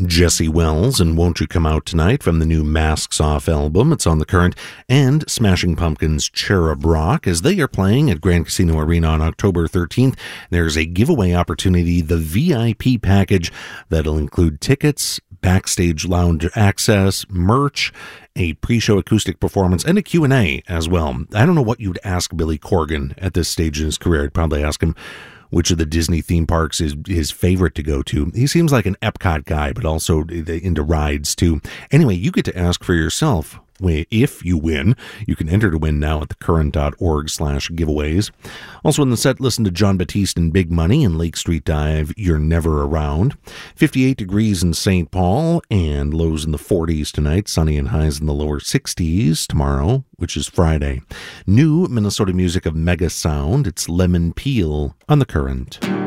Jesse Wells and Won't You Come Out Tonight from the new Masks Off album. It's on The Current. And Smashing Pumpkins' Cherub Rock, as they are playing at Grand Casino Arena on October 13th. There's a giveaway opportunity, the VIP package, that'll include tickets, backstage lounge access, merch, a pre-show acoustic performance, and a Q&A as well. I don't know what you'd ask Billy Corgan at this stage in his career. I'd probably ask him which of the Disney theme parks is his favorite to go to. He seems like an Epcot guy, but also into rides too. Anyway, you get to ask for yourself. If you win, you can enter to win now at thecurrent.org/giveaways. Also in the set, listen to John Batiste and Big Money and Lake Street Dive, You're Never Around. 58 degrees in St. Paul and lows in the 40s tonight. Sunny and highs in the lower 60s tomorrow, which is Friday. New Minnesota music of Mega Sound. It's Lemon Peel on The Current.